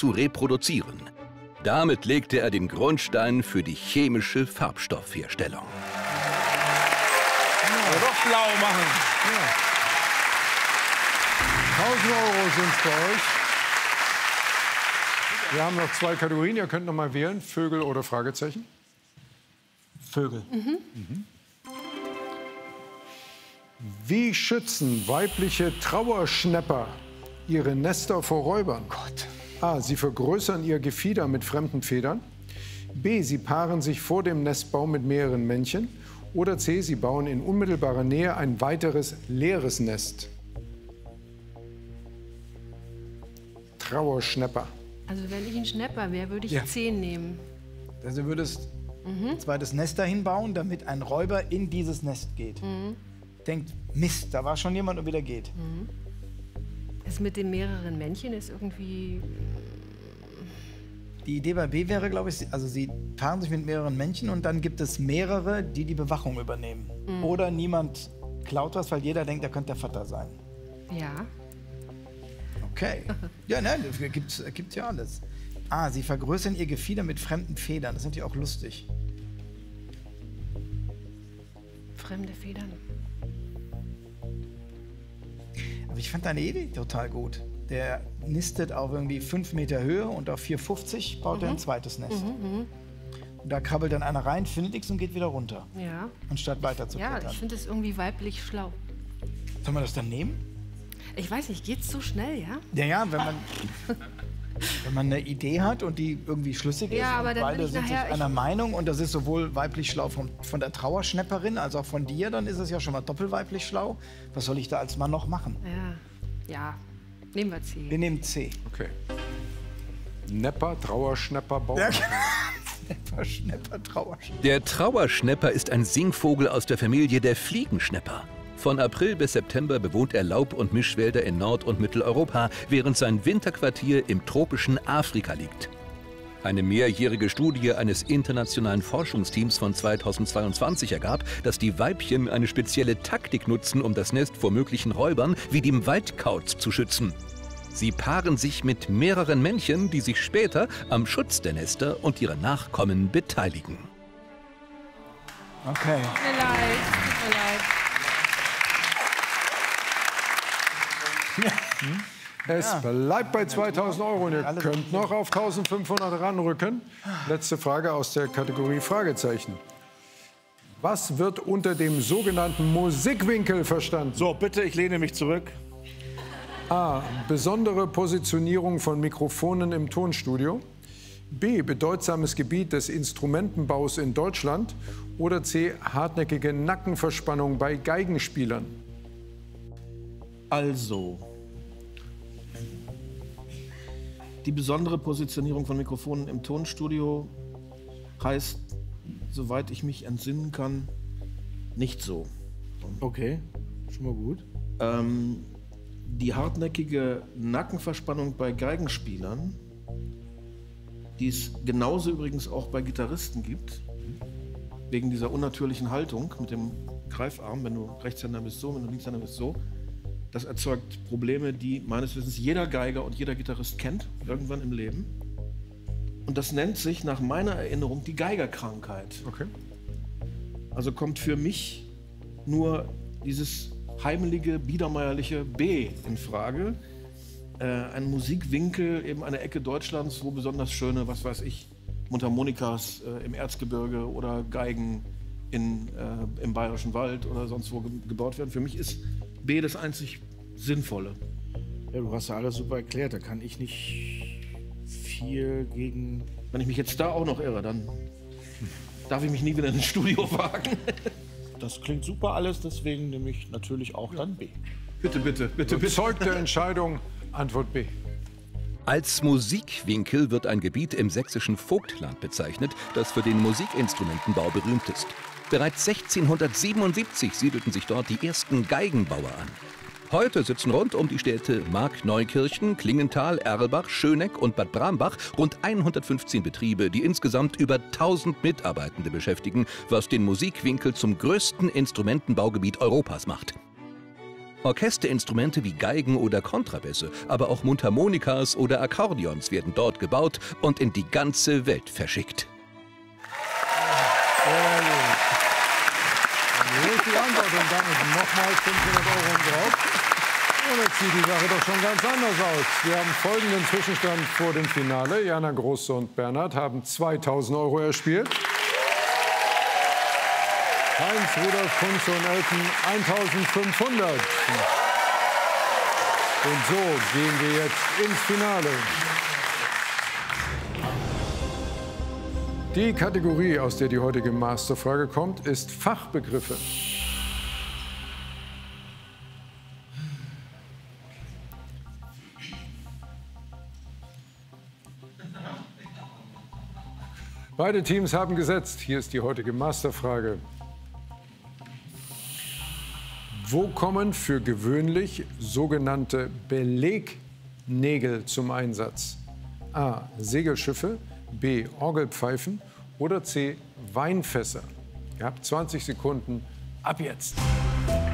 zu reproduzieren. Damit legte er den Grundstein für die chemische Farbstoffherstellung. Ja, doch blau machen. Ja. 1.000 € sind es bei euch. Wir haben noch 2 Kategorien. Ihr könnt noch mal wählen: Vögel oder Fragezeichen. Vögel. Wie schützen weibliche Trauerschnäpper ihre Nester vor Räubern? Gott. A. Sie vergrößern ihr Gefieder mit fremden Federn. B. Sie paaren sich vor dem Nestbau mit mehreren Männchen. Oder C. Sie bauen in unmittelbarer Nähe ein weiteres leeres Nest. Trauerschnäpper. Also wenn ich ein Schnäpper wäre, würde ich 10 nehmen. Also du würdest ein zweites Nest dahin bauen, damit ein Räuber in dieses Nest geht. Denkt, Mist, da war schon jemand und wieder geht. Das mit den mehreren Männchen ist irgendwie... Die Idee bei B wäre, glaube ich, also sie paaren sich mit mehreren Männchen und dann gibt es mehrere, die die Bewachung übernehmen. Oder niemand klaut was, weil jeder denkt, er könnte der Vater sein. Ja. Okay. Ja, nein, das gibt's ja alles. A. Sie vergrößern ihr Gefieder mit fremden Federn. Das ist natürlich auch lustig. Fremde Federn. Aber ich fand deine Idee total gut. Der nistet auf irgendwie 5 Meter Höhe und auf 4,50 baut er ein zweites Nest. Und da krabbelt dann einer rein, findet nichts und geht wieder runter. Ja. Anstatt weiter zu Ja, klettern. ich finde es irgendwie weiblich schlau. Soll man das dann nehmen? Ich weiß nicht, geht's so schnell, ja? Ja, wenn man eine Idee hat und die irgendwie schlüssig ist Ja, aber und dann beide will ich sind sich nachher- einer Meinung und das ist sowohl weiblich schlau von der Trauerschnäpperin als auch von dir, dann ist es ja schon mal doppelweiblich schlau. Was soll ich da als Mann noch machen? Ja. Ja. Nehmen wir C. Wir nehmen C. Okay. Nepper, Trauerschnäpper, Bauer. Schnäpper, Trauerschnäpper. Der Trauerschnäpper ist ein Singvogel aus der Familie der Fliegenschnäpper. Von April bis September bewohnt er Laub- und Mischwälder in Nord- und Mitteleuropa, während sein Winterquartier im tropischen Afrika liegt. Eine mehrjährige Studie eines internationalen Forschungsteams von 2022 ergab, dass die Weibchen eine spezielle Taktik nutzen, um das Nest vor möglichen Räubern wie dem Waldkauz zu schützen. Sie paaren sich mit mehreren Männchen, die sich später am Schutz der Nester und ihrer Nachkommen beteiligen. Okay. Tut mir leid, tut mir leid. Es bleibt bei 2.000 € und ihr könnt noch auf 1.500 ranrücken. Letzte Frage aus der Kategorie Fragezeichen. Was wird unter dem sogenannten Musikwinkel verstanden? So, bitte, ich lehne mich zurück. A. Besondere Positionierung von Mikrofonen im Tonstudio. B. Bedeutsames Gebiet des Instrumentenbaus in Deutschland. Oder C. Hartnäckige Nackenverspannung bei Geigenspielern. Also, die besondere Positionierung von Mikrofonen im Tonstudio heißt, soweit ich mich entsinnen kann, nicht so. Okay, schon mal gut. Die hartnäckige Nackenverspannung bei Geigenspielern, die es genauso übrigens auch bei Gitarristen gibt, wegen dieser unnatürlichen Haltung mit dem Greifarm, wenn du Rechtshänder bist so, wenn du Linkshänder bist so, das erzeugt Probleme, die meines Wissens jeder Geiger und jeder Gitarrist kennt, irgendwann im Leben. Und das nennt sich nach meiner Erinnerung die Geigerkrankheit. Okay. Also kommt für mich nur dieses heimelige, biedermeierliche B in Frage. Ein Musikwinkel, eben eine Ecke Deutschlands, wo besonders schöne, was weiß ich, Mundharmonikas im Erzgebirge oder Geigen im Bayerischen Wald oder sonst wo gebaut werden. Für mich ist B das einzig Sinnvolle. Ja, du hast ja alles super erklärt, da kann ich nicht viel gegen... Wenn ich mich jetzt da auch noch irre, dann darf ich mich nie wieder in ein Studio wagen. Das klingt super alles, deswegen nehme ich natürlich auch dann B. Bitte, bitte, bitte, bitte. Bezeugte Entscheidung, Antwort B. Als Musikwinkel wird ein Gebiet im sächsischen Vogtland bezeichnet, das für den Musikinstrumentenbau berühmt ist. Bereits 1677 siedelten sich dort die ersten Geigenbauer an. Heute sitzen rund um die Städte Markneukirchen, Klingenthal, Erlbach, Schöneck und Bad Brambach rund 115 Betriebe, die insgesamt über 1000 Mitarbeitende beschäftigen, was den Musikwinkel zum größten Instrumentenbaugebiet Europas macht. Orchesterinstrumente wie Geigen oder Kontrabässe, aber auch Mundharmonikas oder Akkordeons werden dort gebaut und in die ganze Welt verschickt. Sehr gut. Dann ist die Antwort und damit nochmal 500 € drauf. Und jetzt sieht die Sache doch schon ganz anders aus. Wir haben folgenden Zwischenstand vor dem Finale. Jana Große und Bernhard haben 2.000 € erspielt. Heinz, Rudolf, Kunze und Elton 1.500. Und so gehen wir jetzt ins Finale. Die Kategorie, aus der die heutige Masterfrage kommt, ist Fachbegriffe. Beide Teams haben gesetzt. Hier ist die heutige Masterfrage. Wo kommen für gewöhnlich sogenannte Belegnägel zum Einsatz? A. Segelschiffe, B. Orgelpfeifen oder C. Weinfässer? Ihr habt 20 Sekunden ab jetzt.